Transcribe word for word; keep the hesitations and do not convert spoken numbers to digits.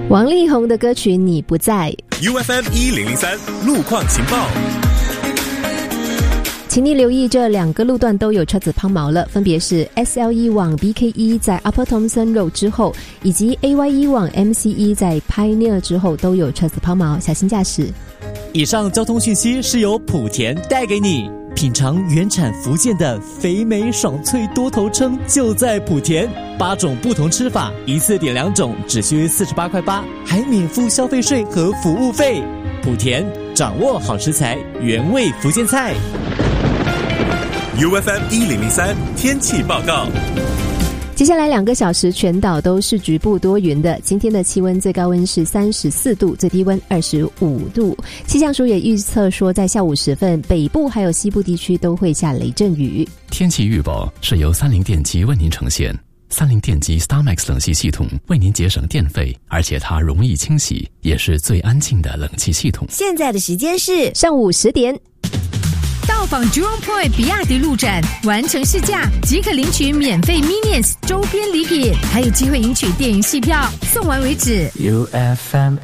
王力宏的歌曲《你不在》。 U F M 一零零三路况情报。 请你留意这两个路段都有车子抛锚了，分别是 S L E 往 B K E 在 Upper Thomson Road 之后，以及 A Y E 往 M C E 在 Pioneer 之后都有车子抛锚，小心驾驶。 以上交通讯息是由莆田带给你。品尝原产福建的肥美爽脆多头称就在莆田，八种不同吃法，一次点两种，只需四十八块八，还免付消费税和服务费。莆田掌握好食材，原味福建菜。 U F M 一零零三天气报告。 接下来两个小时全岛都是局部多云的，今天的气温最高温是三十四度，最低温二十五度。气象署也预测说，在下午时分，北部还有西部地区都会下雷阵雨。 天气预报是由三菱电机为您呈现。三菱电机 StarMax 冷气系统为您节省电费，而且它容易清洗，也是最安静的冷气系统。 现在的时间是上午十点。 到访 Jurong Point 比亚迪路展，完成试驾即可领取免费 Minions 周边礼品，还有机会赢取电影戏票，送完为止。 U F M